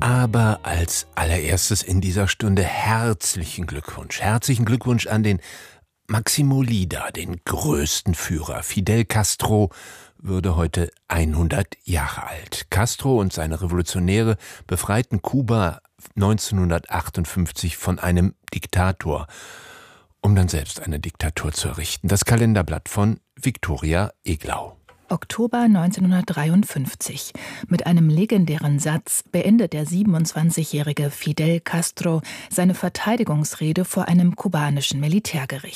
Aber als allererstes in dieser Stunde herzlichen Glückwunsch. Herzlichen Glückwunsch an den Máximo Lida, den größten Führer. Fidel Castro würde heute 100 Jahre alt. Castro und seine Revolutionäre befreiten Kuba 1958 von einem Diktator, um dann selbst eine Diktatur zu errichten. Das Kalenderblatt von Viktoria Eglau. Oktober 1953. Mit einem legendären Satz beendet der 27-jährige Fidel Castro seine Verteidigungsrede vor einem kubanischen Militärgericht.